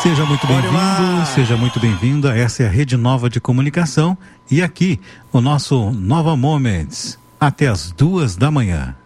Seja muito bem-vindo, seja muito bem-vinda. Essa é a Rede Nova de Comunicação e aqui o nosso Nova Moments, até as 2 da manhã.